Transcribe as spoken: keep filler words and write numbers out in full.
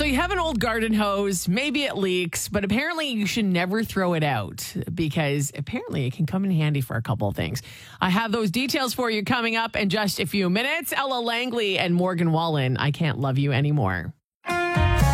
you have an old garden hose, maybe it leaks, but apparently you should never throw it out because apparently it can come in handy for a couple of things. I have those details for you coming up in just a few minutes. Ella Langley and Morgan Wallen, I Can't Love You Anymore.